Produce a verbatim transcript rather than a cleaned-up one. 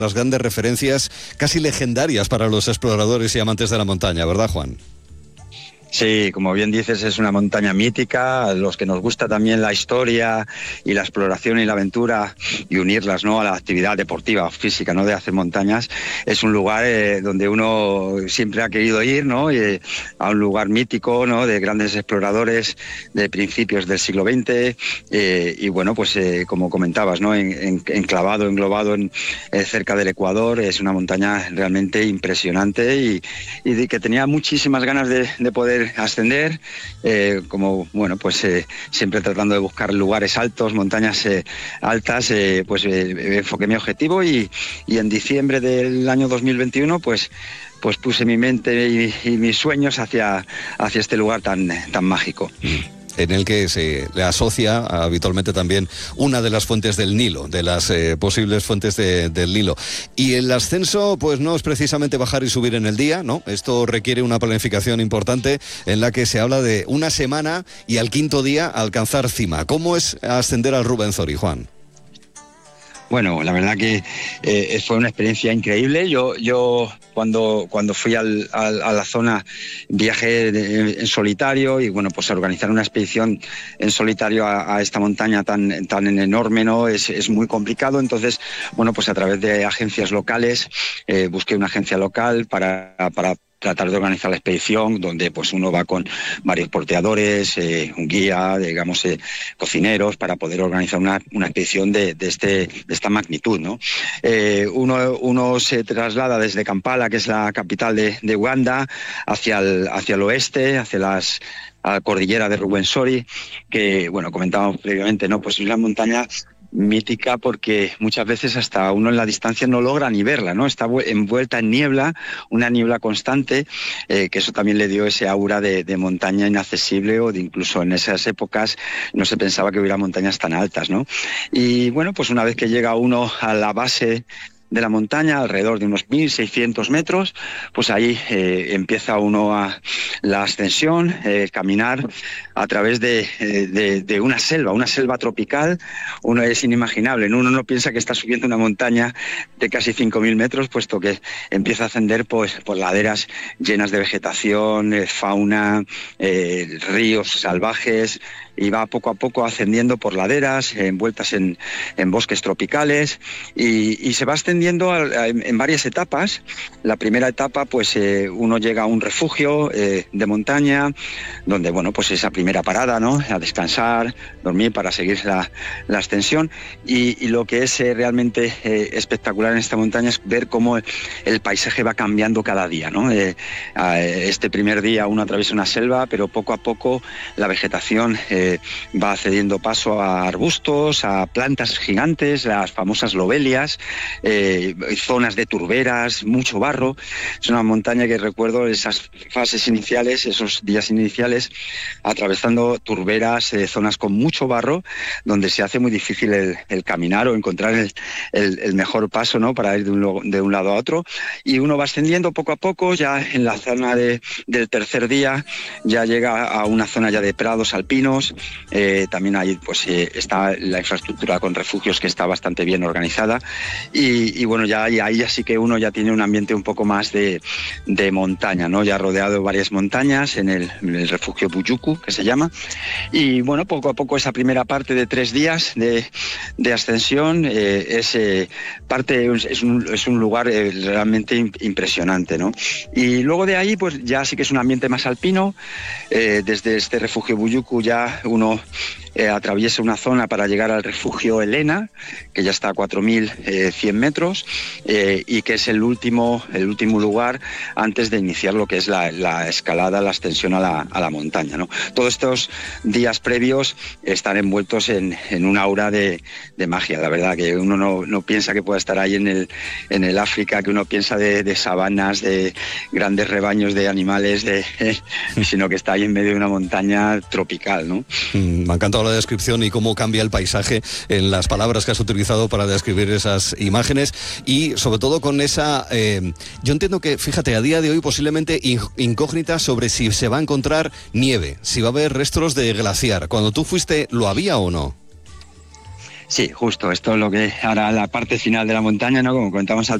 las grandes referencias casi legendarias para los exploradores y amantes de la montaña, ¿verdad, Juan? Sí, como bien dices, es una montaña mítica. A los que nos gusta también la historia y la exploración y la aventura y unirlas, ¿no?, a la actividad deportiva o física, ¿no?, de hacer montañas, es un lugar eh, donde uno siempre ha querido ir, ¿no?, y, eh, a un lugar mítico, ¿no?, de grandes exploradores de principios del siglo veinte, eh, y bueno, pues eh, como comentabas, ¿no?, en, en, enclavado, englobado en, eh, cerca del Ecuador. Es una montaña realmente impresionante y, y de, que tenía muchísimas ganas de, de poder ascender, eh, como bueno, pues eh, siempre tratando de buscar lugares altos, montañas eh, altas, eh, pues eh, enfoqué mi objetivo y, y en diciembre del año dos mil veintiuno pues pues puse mi mente y, y mis sueños hacia, hacia este lugar tan, tan mágico. En el que se le asocia habitualmente también una de las fuentes del Nilo, de las eh, posibles fuentes de, del Nilo. Y el ascenso, pues no es precisamente bajar y subir en el día, ¿no? Esto requiere una planificación importante en la que se habla de una semana y al quinto día alcanzar cima. ¿Cómo es ascender al Ruwenzori, Juan? Bueno, la verdad que eh, fue una experiencia increíble. Yo, yo cuando, cuando fui al, al, a la zona viajé de, en solitario y bueno, pues a organizar una expedición en solitario a, a esta montaña tan, tan enorme, ¿no?, es, es muy complicado. Entonces, bueno, pues a través de agencias locales, eh, busqué una agencia local para, para tratar de organizar la expedición, donde pues uno va con varios porteadores, eh, un guía, digamos, eh, cocineros, para poder organizar una, una expedición de, de, este, de esta magnitud, ¿no? Eh, uno, uno se traslada desde Kampala, que es la capital de, de Uganda, hacia el, hacia el oeste, hacia las a la cordillera de Ruwenzori, que, bueno, comentábamos previamente, ¿no?, pues es una montaña mítica porque muchas veces hasta uno en la distancia no logra ni verla, ¿no? Está envuelta en niebla, una niebla constante, eh, que eso también le dio ese aura de, de montaña inaccesible, o de incluso en esas épocas no se pensaba que hubiera montañas tan altas, ¿no? Y bueno, pues una vez que llega uno a la base de la montaña, alrededor de unos mil seiscientos metros, pues ahí eh, empieza uno a la ascensión, eh, caminar a través de, de, de una selva, una selva tropical. Uno es inimaginable, ¿no? Uno no piensa que está subiendo una montaña de casi cinco mil metros, puesto que empieza a ascender pues, por laderas llenas de vegetación, eh, fauna, eh, ríos salvajes, y va poco a poco ascendiendo por laderas, eh, envueltas en, en bosques tropicales, y, y se va extendiendo a, a, en varias etapas. La primera etapa, pues eh, uno llega a un refugio eh, de montaña, donde, bueno, pues esa primera parada, ¿no?, a descansar, dormir para seguir la, la ascensión, y, y lo que es eh, realmente eh, espectacular en esta montaña es ver cómo el, el paisaje va cambiando cada día, ¿no? Eh, este primer día uno atraviesa una selva, pero poco a poco la vegetación eh, va cediendo paso a arbustos, a plantas gigantes, las famosas lobelias, eh, zonas de turberas, mucho barro. Es una montaña que recuerdo esas fases iniciales, esos días iniciales, atravesando turberas, eh, zonas con mucho barro, donde se hace muy difícil el, el caminar o encontrar el, el, el mejor paso, ¿no?, para ir de un, de un lado a otro. Y uno va ascendiendo poco a poco. Ya en la zona de, del tercer día ya llega a una zona ya de prados alpinos. Eh, también ahí pues eh, está la infraestructura con refugios, que está bastante bien organizada, y, y bueno, ya ahí, ahí así que uno ya tiene un ambiente un poco más de, de montaña, ¿no?, ya rodeado de varias montañas en el, en el refugio Buyuku, que se llama. Y bueno, poco a poco esa primera parte de tres días de, de ascensión eh, es eh, parte es un, es un lugar eh, realmente impresionante, ¿no? Y luego de ahí pues ya sí que es un ambiente más alpino. Eh, desde este refugio Buyuku ya uno eh, atraviesa una zona para llegar al refugio Elena, que ya está a cuatro mil cien metros, eh, y que es el último, el último lugar antes de iniciar lo que es la, la escalada, la ascensión a la, a la montaña, ¿no? Todos estos días previos están envueltos en, en una aura de, de magia. La verdad que uno no, no piensa que pueda estar ahí en el, en el África, que uno piensa de, de sabanas, de grandes rebaños de animales, de, sino que está ahí en medio de una montaña tropical, ¿no? Mm, me ha encantado la descripción y cómo cambia el paisaje en las palabras que has utilizado para describir esas imágenes, y sobre todo con esa, eh, yo entiendo que, fíjate, a día de hoy posiblemente incógnita sobre si se va a encontrar nieve, si va a haber restos de glaciar. Cuando tú fuiste, ¿lo había o no? Sí, justo, esto es lo que ahora la parte final de la montaña, ¿no? Como comentamos al